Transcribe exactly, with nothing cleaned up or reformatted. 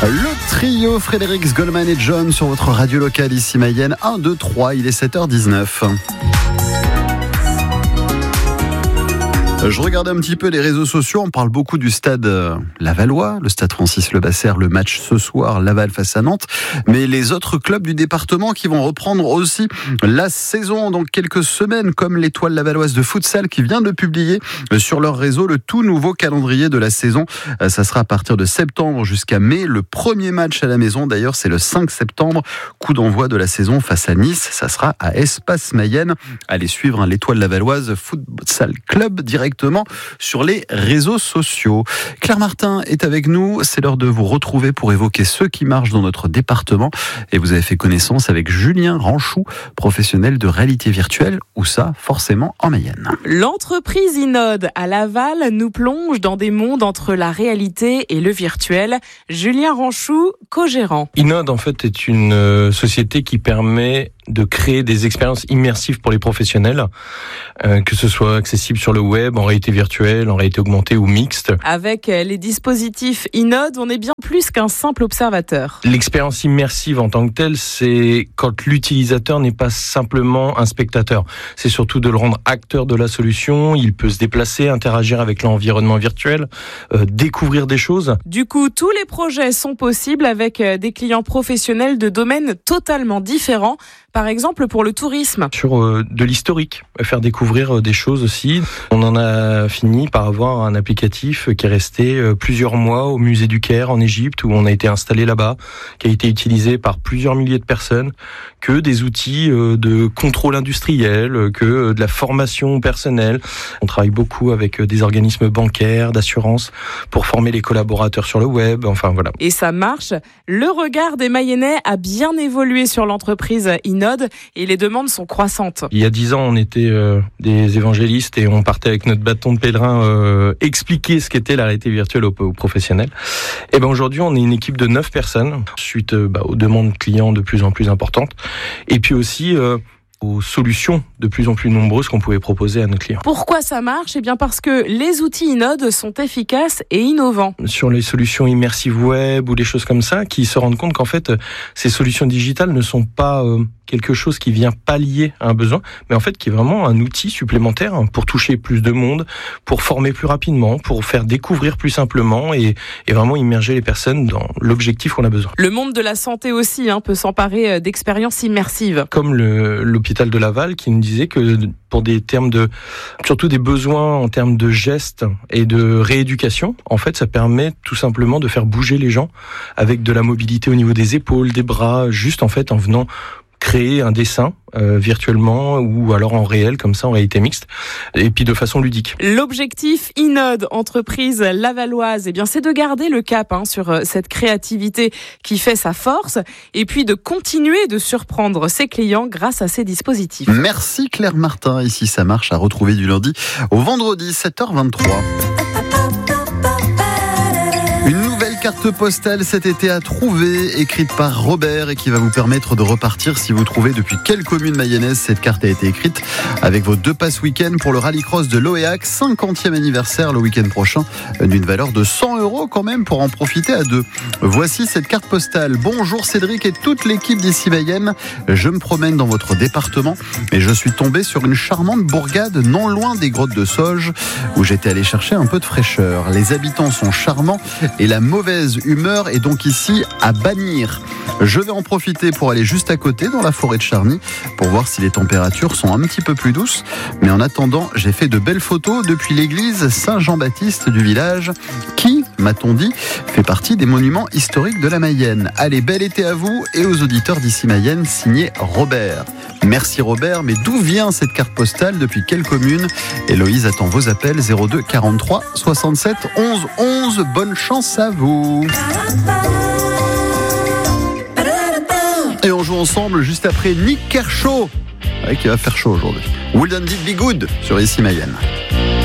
Le trio Frédérix, Goldman et John sur votre radio locale ici Mayenne. un, deux, trois, il est sept heures dix-neuf. Je regardais un petit peu les réseaux sociaux, on parle beaucoup du stade Lavallois, le stade Francis Levasseur, le match ce soir, Laval face à Nantes, mais les autres clubs du département qui vont reprendre aussi la saison dans quelques semaines, comme l'Étoile lavalloise de futsal qui vient de publier sur leur réseau le tout nouveau calendrier de la saison. Ça sera à partir de septembre jusqu'à mai. Le premier match à la maison, d'ailleurs, c'est le cinq septembre, coup d'envoi de la saison face à Nice. Ça sera à Espace Mayenne. Allez suivre hein, l'Étoile lavalloise Futsal Club direct sur les réseaux sociaux. Claire Martin est avec nous. C'est l'heure de vous retrouver pour évoquer ceux qui marchent dans notre département. Et vous avez fait connaissance avec Julien Ranchou, professionnel de réalité virtuelle. Où ça, forcément, en Mayenne. L'entreprise Inode à Laval nous plonge dans des mondes entre la réalité et le virtuel. Julien Ranchou, co-gérant. Inode, en fait, est une euh, société qui permet de créer des expériences immersives pour les professionnels, euh, que ce soit accessible sur le web, en réalité virtuelle, en réalité augmentée ou mixte. Avec les dispositifs Inode, on est bien plus qu'un simple observateur. L'expérience immersive en tant que telle, c'est quand l'utilisateur n'est pas simplement un spectateur. C'est surtout de le rendre acteur de la solution. Il peut se déplacer, interagir avec l'environnement virtuel, euh, découvrir des choses. Du coup, tous les projets sont possibles avec des clients professionnels de domaines totalement différents. Par exemple, pour le tourisme. Sur euh, de l'historique, faire découvrir euh, des choses aussi. On en a fini par avoir un applicatif qui est resté euh, plusieurs mois au musée du Caire en Égypte, où on a été installé là-bas, qui a été utilisé par plusieurs milliers de personnes, que des outils euh, de contrôle industriel, que euh, de la formation personnelle. On travaille beaucoup avec euh, des organismes bancaires, d'assurance, pour former les collaborateurs sur le web, enfin voilà. Et ça marche. Le regard des Mayennais a bien évolué sur l'entreprise Inode. Et les demandes sont croissantes. Il y a dix ans, on était euh, des évangélistes et on partait avec notre bâton de pèlerin euh, expliquer ce qu'était la réalité virtuelle aux, aux professionnels. Et ben aujourd'hui, on est une équipe de neuf personnes suite euh, bah, aux demandes clients de plus en plus importantes et puis aussi euh, aux solutions de plus en plus nombreuses qu'on pouvait proposer à nos clients. Pourquoi ça marche ? Eh bien parce que les outils Inode sont efficaces et innovants. Sur les solutions immersives web ou des choses comme ça, qui se rendent compte qu'en fait, ces solutions digitales ne sont pas euh, quelque chose qui vient pallier à un besoin, mais en fait qui est vraiment un outil supplémentaire pour toucher plus de monde, pour former plus rapidement, pour faire découvrir plus simplement et, et vraiment immerger les personnes dans l'objectif qu'on a besoin. Le monde de la santé aussi hein, peut s'emparer d'expériences immersives. Comme le, l'hôpital de Laval qui nous disait que pour des termes de, surtout des besoins en termes de gestes et de rééducation, en fait ça permet tout simplement de faire bouger les gens avec de la mobilité au niveau des épaules, des bras, juste en fait en venant créer un dessin euh, virtuellement ou alors en réel, comme ça en réalité mixte, et puis de façon ludique. L'objectif Inode, entreprise lavalloise, eh bien, c'est de garder le cap hein, sur cette créativité qui fait sa force, et puis de continuer de surprendre ses clients grâce à ces dispositifs. Merci Claire Martin, ici ça marche à retrouver du lundi au vendredi, sept heures vingt-trois. Une nouvelle carte postale cet été à trouver, écrite par Robert et qui va vous permettre de repartir si vous trouvez depuis quelle commune mayonnaise cette carte a été écrite, avec vos deux passes week-end pour le rallycross de l'Oéac, cinquantième anniversaire le week-end prochain, d'une valeur de cent euros quand même pour en profiter à deux. Voici cette carte postale. Bonjour Cédric et toute l'équipe d'ici Mayenne. Je me promène dans votre département et je suis tombé sur une charmante bourgade non loin des grottes de Sauge où j'étais allé chercher un peu de fraîcheur. Les habitants sont charmants et la mauvaise humeur est donc ici à bannir. Je vais en profiter pour aller juste à côté dans la forêt de Charny pour voir si les températures sont un petit peu plus douces. Mais en attendant, j'ai fait de belles photos depuis l'église Saint-Jean-Baptiste du village qui, m'a-t-on dit, fait partie des monuments historiques de la Mayenne. Allez, bel été à vous et aux auditeurs d'ici Mayenne, signé Robert. Merci Robert, mais d'où vient cette carte postale, depuis quelle commune ? Héloïse attend vos appels zéro deux quarante-trois soixante-sept onze onze. Bonne chance à vous. Et on joue ensemble juste après Nick Kershaw, ouais, qui va faire chaud aujourd'hui. Wouldn't it be good sur ici Mayenne.